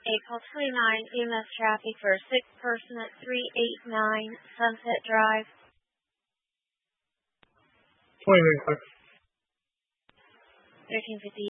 April 29 EMS traffic for a sick person at 389 Sunset Drive. 20 minutes. 1358